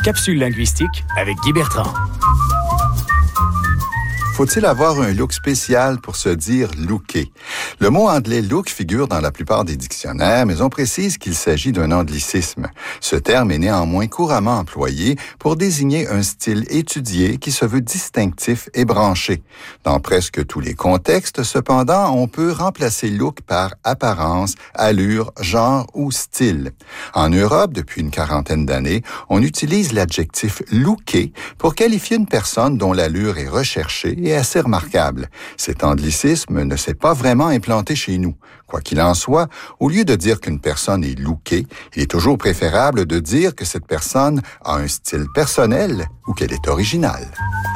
Capsule linguistique avec Guy Bertrand. Faut-il avoir un look spécial pour se dire « looké ». Le mot anglais « look » figure dans la plupart des dictionnaires, mais on précise qu'il s'agit d'un anglicisme. Ce terme est néanmoins couramment employé pour désigner un style étudié qui se veut distinctif et branché. Dans presque tous les contextes, cependant, on peut remplacer « look » par apparence, allure, genre ou style. En Europe, depuis une quarantaine d'années, on utilise l'adjectif « looké » pour qualifier une personne dont l'allure est recherchée et assez remarquable. Cet anglicisme ne s'est pas vraiment implanté chez nous. Quoi qu'il en soit, au lieu de dire qu'une personne est lookée, il est toujours préférable de dire que cette personne a un style personnel ou qu'elle est originale.